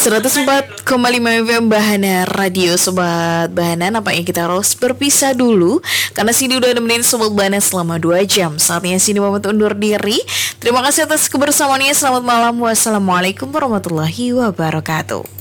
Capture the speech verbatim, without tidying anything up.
seratus empat koma lima F M Bahana Radio. Sobat Bahana, nampaknya kita harus berpisah dulu karena Cindy udah nemenin Sobat Bahana selama dua jam. Saatnya Cindy pamit undur diri. Terima kasih atas kebersamaannya. Selamat malam. Wassalamualaikum warahmatullahi wabarakatuh.